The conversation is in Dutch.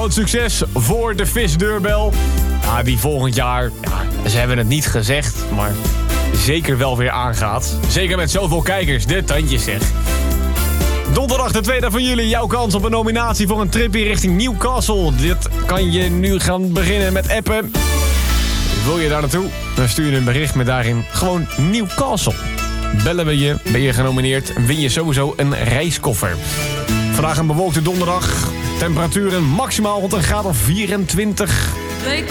Groot succes voor de visdeurbel. Ja, die volgend jaar, ze hebben het niet gezegd, maar zeker wel weer aangaat. Zeker met zoveel kijkers, de tandjes zeg. Donderdag de 2e van juli, jouw kans op een nominatie voor een tripje richting Newcastle. Dit kan je nu gaan beginnen met appen. Wil je daar naartoe? Dan stuur je een bericht met daarin gewoon Newcastle. Bellen we je, ben je genomineerd en win je sowieso een reiskoffer. Vandaag een bewolkte donderdag. Temperaturen maximaal rond een graad of 24. They